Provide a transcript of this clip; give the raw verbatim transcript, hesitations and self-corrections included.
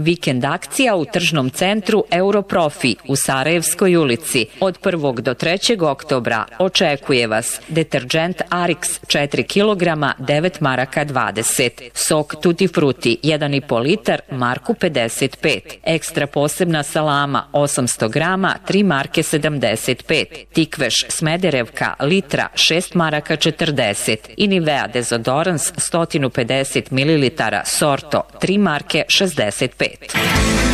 Vikend akcija u tržnom centru Europrofi u Sarajevskoj ulici. Od prvog do trećeg oktobra očekuje vas deterđent Arix četiri kilograma devet maraka dvadeset, sok Tutti Frutti jedan i po litar marku pedeset pet, ekstra posebna salama osamsto grama tri marke sedamdeset pet, tikveš Smederevka litra šest maraka četrdeset i Nivea dezodorans sto pedeset mililitara Sorto tri marke šezdeset pet.